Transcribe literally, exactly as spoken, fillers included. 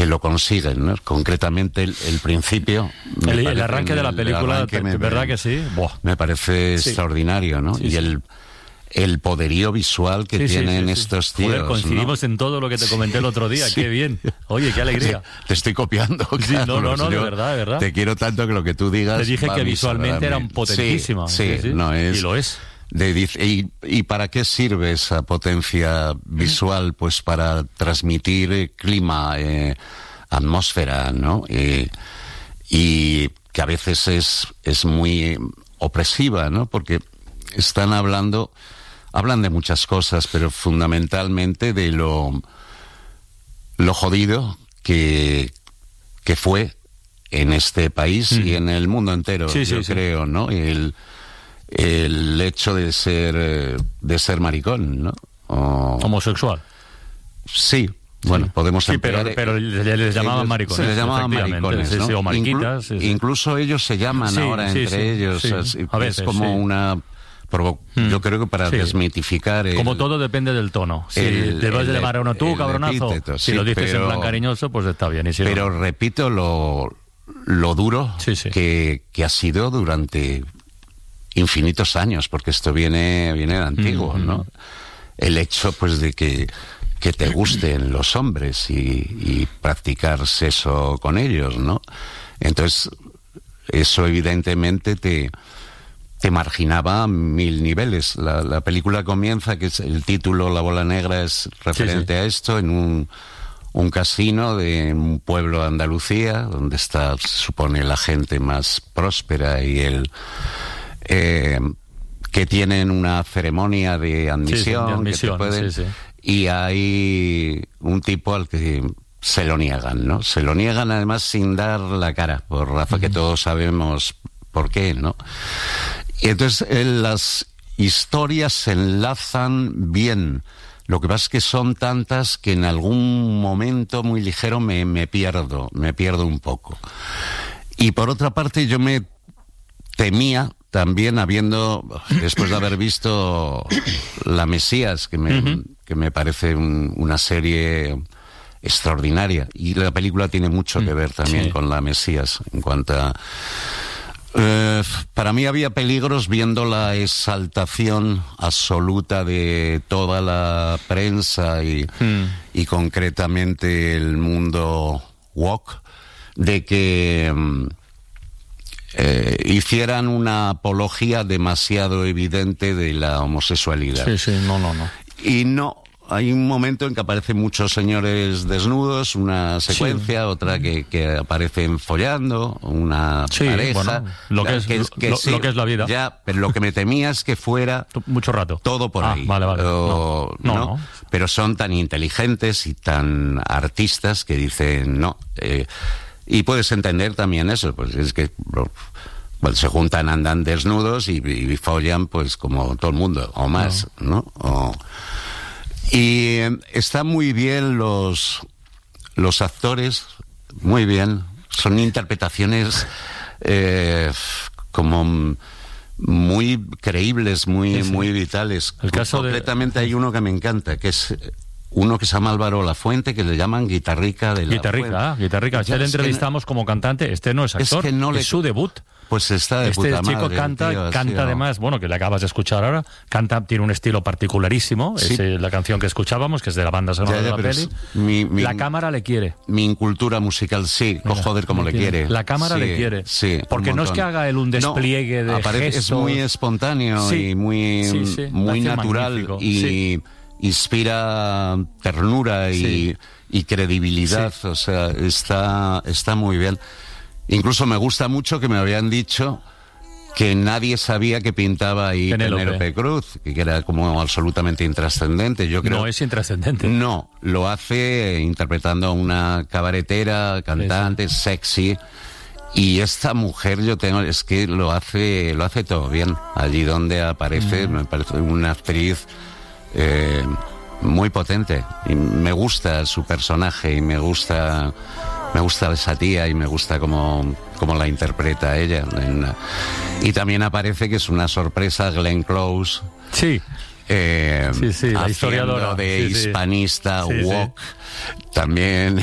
que lo consiguen, ¿no? Concretamente el, el principio... El, el arranque de la película, me, ¿verdad que sí? Buah. Me parece sí. extraordinario, ¿no? Sí, y sí. el... el poderío visual que sí, tienen sí, sí, estos sí. tíos. Joder, coincidimos ¿no? en todo lo que te comenté el otro día. Sí. Qué bien. Oye, qué alegría. Te estoy copiando, Carlos. Sí, no, no, no, de verdad, de verdad. Te quiero tanto que lo que tú digas... Te dije que visualmente eran potentísimas. Sí, sí, sí, no es... Y lo es. De, y, ¿Y para qué sirve esa potencia visual? Pues para transmitir eh, clima, eh, atmósfera, ¿no? Eh, y que a veces es, es muy opresiva, ¿no? Porque están hablando... Hablan de muchas cosas, pero fundamentalmente de lo, lo jodido que, que fue en este país mm. y en el mundo entero, sí, yo sí, creo, sí. ¿no? El, el hecho de ser de ser maricón, ¿no? O, homosexual. Sí. Bueno, sí. podemos sí, pero, emplear, pero les, les llamaban maricones. Se les llamaban maricones, sí, ¿no? sí, o mariquitas. Inclu- sí, sí. Incluso ellos se llaman sí, ahora sí, entre sí, ellos. sí. Así, A veces, es como sí. una... Yo creo que para sí. desmitificar... El, como todo depende del tono. Si el, te vas a llamar a uno tú, cabronazo, epíteto, si sí, lo dices pero, en plan cariñoso, pues está bien. Y si pero no... repito lo, lo duro sí, sí. Que, que ha sido durante infinitos años, porque esto viene, viene de antiguo, mm-hmm. ¿no? El hecho, pues, de que, que te gusten los hombres y, y practicar sexo con ellos, ¿no? Entonces, eso evidentemente te... te marginaba a mil niveles. La, la película comienza, que es el título, La bola negra, es referente sí, sí. a esto, en un, un casino de un pueblo de Andalucía, donde está, se supone, la gente más próspera y el... Eh, que tienen una ceremonia de admisión, sí, sí, de admisión que te pueden, sí, sí. y hay un tipo al que se lo niegan, ¿no? Se lo niegan además sin dar la cara, por razón uh-huh. que todos sabemos por qué, ¿no? Y entonces eh, las historias se enlazan bien. Lo que pasa es que son tantas que en algún momento muy ligero me, me pierdo, me pierdo un poco. Y por otra parte yo me temía también, habiendo, después de haber visto La Mesías, que me, uh-huh. que me parece un, una serie extraordinaria, y la película tiene mucho que ver también sí. con La Mesías, en cuanto a... Eh, para mí había peligros viendo la exaltación absoluta de toda la prensa y, mm. y concretamente el mundo woke, de que eh, hicieran una apología demasiado evidente de la homosexualidad. Sí, sí, no, no, no. Y no... Hay un momento en que aparecen muchos señores desnudos, una secuencia, sí. otra que, que aparecen follando, una sí, pareja. Bueno, lo, que es, que, que lo, sí, lo que es la vida. Ya, pero lo que me temía es que fuera mucho rato. Todo por ah, ahí. Vale, vale. O, no, no, no, no. Pero son tan inteligentes y tan artistas que dicen no. Eh, y puedes entender también eso, pues es que... Bueno, se juntan, andan desnudos y, y follan pues como todo el mundo, o más, ¿no? ¿no? O, y eh, están muy bien los los actores, muy bien. Son interpretaciones eh, como muy creíbles, muy sí, sí. muy vitales. El caso Completamente de... hay uno que me encanta, que es uno que se llama Álvaro Lafuente, que le llaman Guitarrica de la Guitarrica, Fuente. ah, Guitarrica. Este le entrevistamos no... como cantante. Este no es actor, es, que no le... es su debut. Pues está de este puta chico madre, canta, tío, canta sí, además, bueno, que le acabas de escuchar ahora, canta, tiene un estilo particularísimo, sí. es eh, la canción que escuchábamos, que es de la banda sonora ya, ya, de la peli. Mi, mi, la cámara le quiere. Mi incultura musical, sí, Mira, joder, como le quiere. quiere. La cámara sí, le quiere. Sí, porque no es que haga él un despliegue no, de aparece, gestos. Es muy espontáneo sí, y muy, sí, sí, muy natural y sí. inspira ternura y, sí. y credibilidad, sí. o sea, está, está muy bien. Incluso me gusta mucho que me habían dicho que nadie sabía que pintaba ahí Penélope, Penélope Cruz, que era como absolutamente intrascendente. Yo creo no es intrascendente. No, lo hace interpretando a una cabaretera, cantante, sí, sí. sexy. Y esta mujer, yo tengo, es que lo hace, lo hace todo bien. Allí donde aparece, mm. me parece una actriz eh, muy potente. Y me gusta su personaje y me gusta... Me gusta esa tía y me gusta cómo, cómo la interpreta ella. Y también aparece que es una sorpresa Glenn Close. Sí. Eh, sí, sí, la haciendo historiadora. de sí, hispanista, sí. woke. Sí, sí. También